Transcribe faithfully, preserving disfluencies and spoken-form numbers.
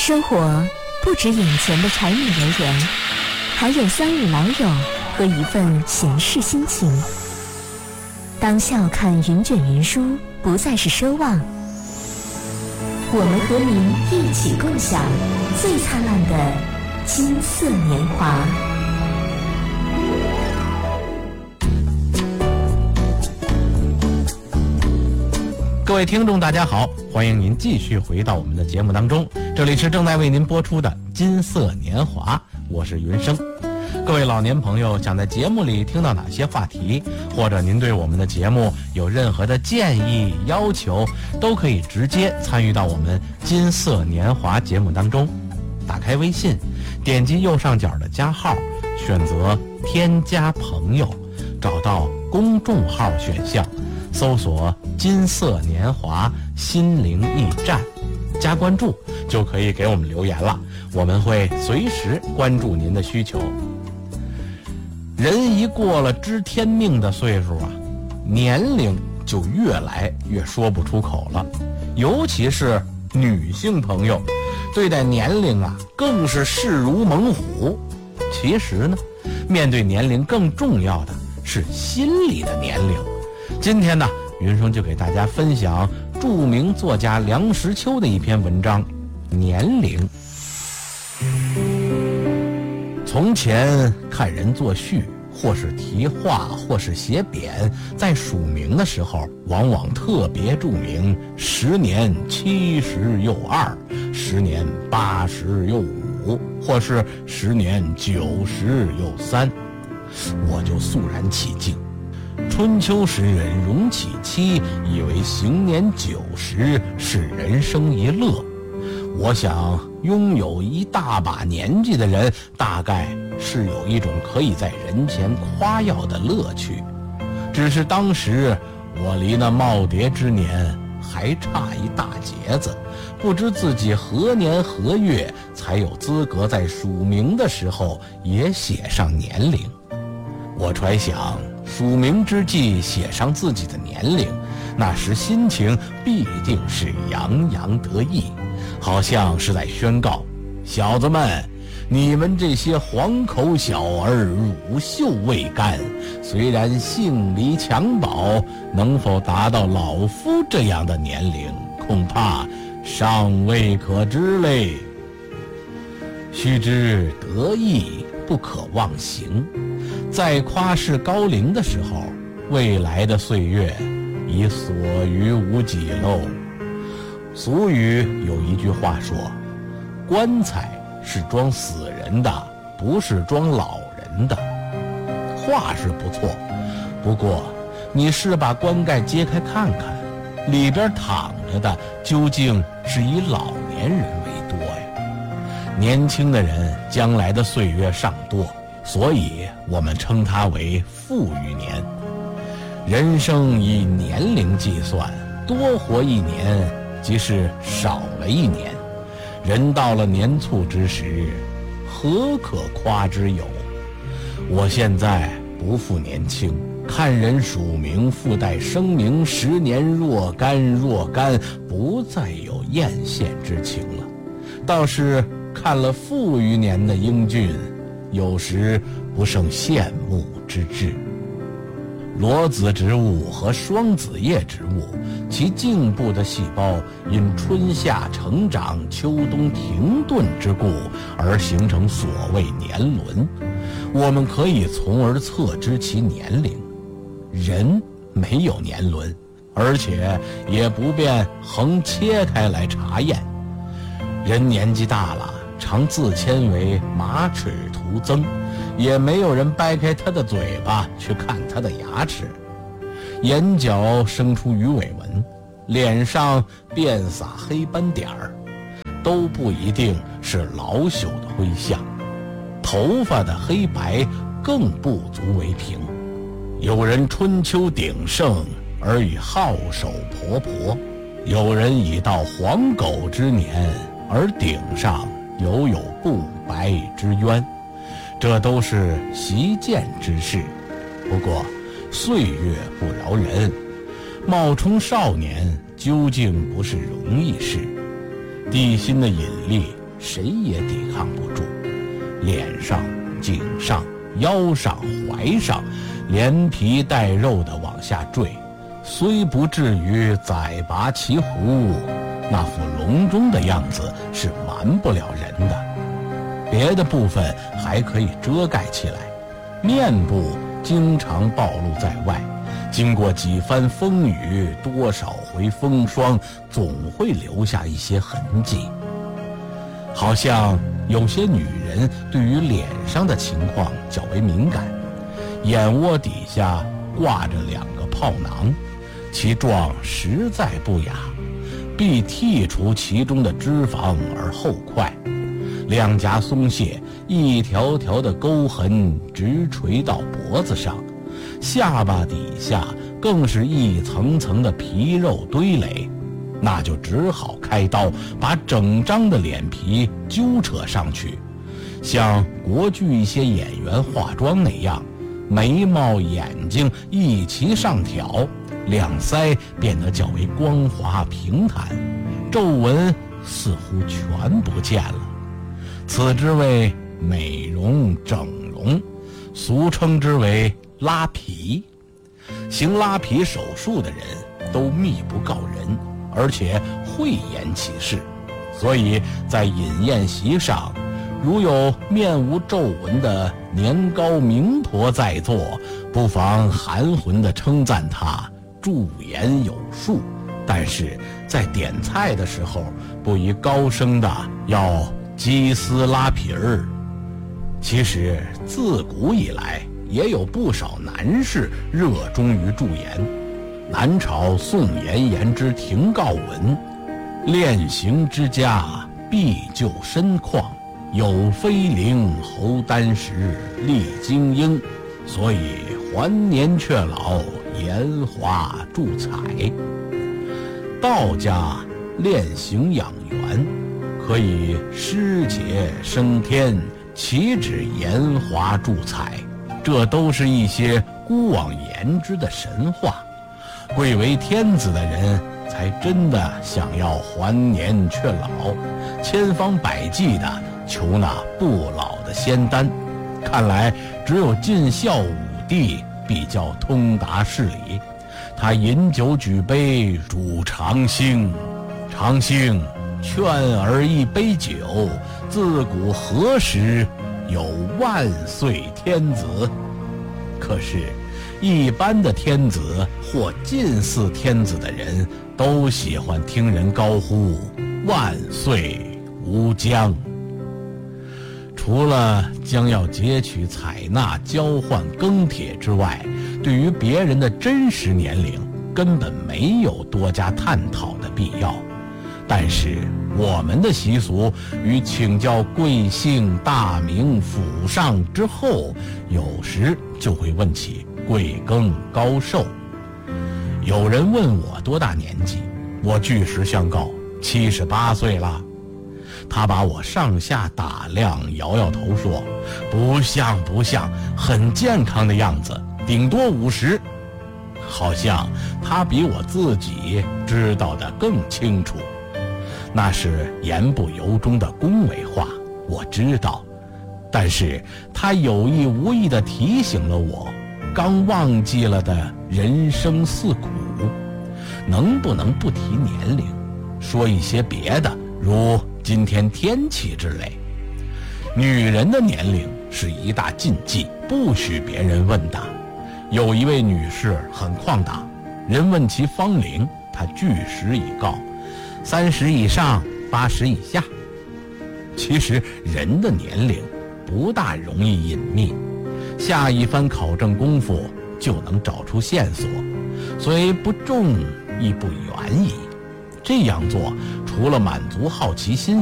生活不止眼前的柴米油盐，还有三五老友和一份闲适心情。当笑看云卷云舒不再是奢望，我们和您一起共享最灿烂的金色年华。 各位听众大家好，欢迎您继续回到我们的节目当中，这里是正在为您播出的金色年华，我是云生。各位老年朋友想在节目里听到哪些话题，或者您对我们的节目有任何的建议要求，都可以直接参与到我们金色年华节目当中。打开微信，点击右上角的加号，选择添加朋友，找到公众号选项，搜索金色年华心灵驿站，加关注就可以给我们留言了，我们会随时关注您的需求。人一过了知天命的岁数啊，年龄就越来越说不出口了，尤其是女性朋友对待年龄啊更是视如猛虎。其实呢，面对年龄更重要的是心理的年龄。今天呢，云生就给大家分享著名作家梁实秋的一篇文章《年龄》。从前看人作序，或是题画，或是写匾，在署名的时候往往特别注明十年七十又二，十年八十又五，或是十年九十又三。我就肃然起敬。春秋时人容启期，以为行年九十是人生一乐。我想拥有一大把年纪的人，大概是有一种可以在人前夸耀的乐趣。只是当时我离那耄耋之年还差一大截子，不知自己何年何月才有资格在署名的时候也写上年龄。我揣想署名之际写上自己的年龄，那时心情必定是洋洋得意，好像是在宣告：小子们，你们这些黄口小儿乳臭未干，虽然姓离襁褓，能否达到老夫这样的年龄，恐怕尚未可知嘞。须知得意不可忘形，在夸示高龄的时候，未来的岁月已所余无几喽。俗语有一句话说，棺材是装死人的，不是装老人的。话是不错，不过你是把棺盖揭开看看，里边躺着的究竟是以老年人为多呀。年轻的人将来的岁月尚多，所以我们称它为富余年。人生以年龄计算，多活一年即是少了一年。人到了年卒之时，何可夸之有？我现在不复年轻，看人署名附带声明十年若干若干，不再有艳羡之情了。倒是看了富余年的英俊，有时不胜羡慕之至。裸子植物和双子叶植物，其茎部的细胞因春夏成长、秋冬停顿之故而形成所谓年轮，我们可以从而测知其年龄。人没有年轮，而且也不便横切开来查验。人年纪大了，常自称为马齿徒增，也没有人掰开他的嘴巴去看他的牙齿。眼角生出鱼尾纹，脸上遍洒黑斑点儿，都不一定是老朽的灰相。头发的黑白更不足为凭。有人春秋鼎盛而已皓首婆婆，有人已到黄狗之年而顶上犹有不白之冤，这都是习见之事。不过岁月不饶人，冒充少年究竟不是容易事。地心的引力谁也抵抗不住。脸上、颈上、腰上、怀上，连皮带肉的往下坠，虽不至于宰拔其胡，那副笼中的样子是瞒不了人的。别的部分还可以遮盖起来，面部经常暴露在外，经过几番风雨，多少回风霜，总会留下一些痕迹。好像有些女人对于脸上的情况较为敏感，眼窝底下挂着两个炮囊，其状实在不雅，必剔除其中的脂肪而后快。两颊松懈，一条条的沟痕直垂到脖子上，下巴底下更是一层层的皮肉堆垒，那就只好开刀，把整张的脸皮揪扯上去，像国剧一些演员化妆那样，眉毛眼睛一齐上挑，两腮变得较为光滑平坦，皱纹似乎全不见了。此之为美容整容，俗称之为拉皮。行拉皮手术的人都密不告人，而且讳言其事，所以在饮宴席上，如有面无皱纹的年高名婆在座，不妨含混地称赞他驻颜有术，但是在点菜的时候，不宜高声的要鸡丝拉皮儿。其实自古以来，也有不少男士热衷于驻颜。南朝宋延言之廷告文：练行之家，必就身况，有飞灵侯丹石，历精英，所以还年却老，颜华助彩。道家练行养元，可以师节升天，岂止颜华助彩，这都是一些姑妄言之的神话。贵为天子的人才真的想要还年却老，千方百计的求那不老的仙丹。看来只有尽孝武帝比较通达事理。他饮酒举杯，主长兴，长兴，劝儿一杯酒，自古何时有万岁天子？可是一般的天子或近似天子的人都喜欢听人高呼万岁无疆。除了将要截取采纳交换更帖之外，对于别人的真实年龄根本没有多加探讨的必要。但是我们的习俗与请教贵姓大名府上之后，有时就会问起贵庚高寿。有人问我多大年纪，我据实相告，七十八岁了。他把我上下打量，摇摇头说：不像不像，很健康的样子，顶多五十。好像他比我自己知道的更清楚。那是言不由衷的恭维话，我知道，但是他有意无意地提醒了我刚忘记了的人生四苦。能不能不提年龄，说一些别的，如今天天气之类？女人的年龄是一大禁忌，不许别人问的。有一位女士很旷达，人问其芳龄，她据实以告：三十以上，八十以下。其实人的年龄不大容易隐秘，下一番考证功夫就能找出线索，虽不重亦不远矣。这样做除了满足好奇心